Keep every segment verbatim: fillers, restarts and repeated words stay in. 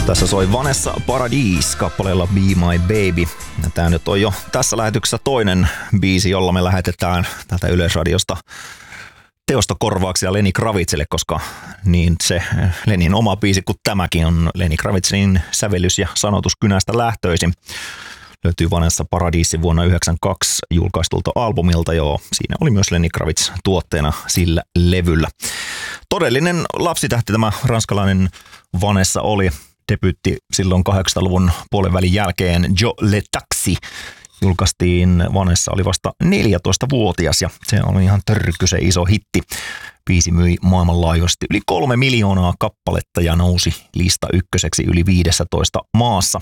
Tässä soi Vanessa Paradise kappaleella Be My Baby. Ja tää nyt on jo tässä lähetyksessä toinen biisi, jolla me lähetetään täältä Yleisradiosta teostokorvauksia Lenny Kravitzille, koska niin se Lenin oma biisi kuin tämäkin on Lenny Kravitzin sävellys ja sanotus kynästä lähtöisin. Löytyy Vanessa Paradise vuonna yhdeksänkymmentäkaksi julkaistulta albumilta, joo. Siinä oli myös Lenny Kravitz tuotteena sillä levyllä. Todellinen lapsitähti tämä ranskalainen Vanessa oli. Debyytti silloin kahdeksankymmentäluvun puolen välin jälkeen Jo Le Taxi julkaistiin. Vanessa oli vasta neljätoistavuotias ja se oli ihan törkysen iso hitti. Biisi myi maailmanlaajuisesti yli kolme miljoonaa kappaletta ja nousi lista ykköseksi yli viidessätoista maassa.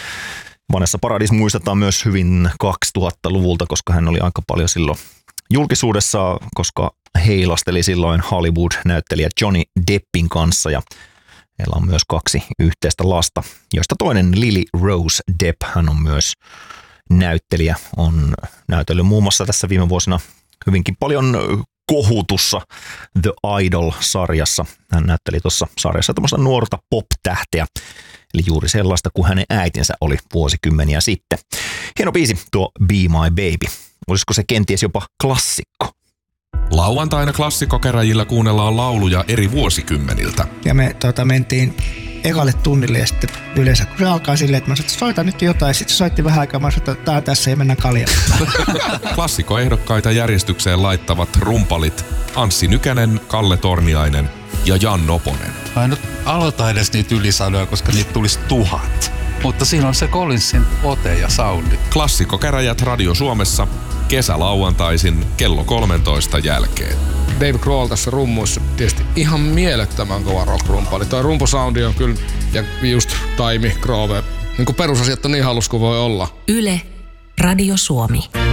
Vanessa Paradise muistetaan myös hyvin kaksituhattaluvulta, koska hän oli aika paljon silloin julkisuudessa, koska heilasteli silloin Hollywood-näyttelijä Johnny Deppin kanssa ja heillä on myös kaksi yhteistä lasta, joista toinen Lily Rose Depp, hän on myös näyttelijä, on näytellyt muun muassa tässä viime vuosina hyvinkin paljon kohutussa The Idol-sarjassa. Hän näytteli tuossa sarjassa tämmöistä nuorta pop-tähteä, eli juuri sellaista kuin hänen äitinsä oli vuosikymmeniä sitten. Hieno biisi tuo Be My Baby. Olisiko se kenties jopa klassikko? Lauantaina klassikkokeräjillä kuunnellaan lauluja eri vuosikymmeniltä. Ja me tota, mentiin ekalle tunnille ja sitten yleensä kun se alkaa silleen, että mä sanoin, että soita nyt jotain. Sitten se soitti vähän aikaa, mä sanoin, että tää on tässä ja mennään kaljalle. Klassikkoehdokkaita järjestykseen laittavat rumpalit Anssi Nykänen, Kalle Torniainen ja Jan Noponen. Mä en nyt aloita edes niitä ylisanoja, koska niitä tulisi tuhat. Mutta siinä on se Collinsin ote ja soundi. Klassikkokäräjät Radio Suomessa kesälauantaisin kello kolmentoista jälkeen. Dave Grohl tässä rummuissa tietysti ihan mielettömän kova rock-rumpali. Toi rumposoundi on kyllä, ja just Taimi, Grove, niin kuin perusasiat on niin halus kuin voi olla. Yle, Radio Suomi.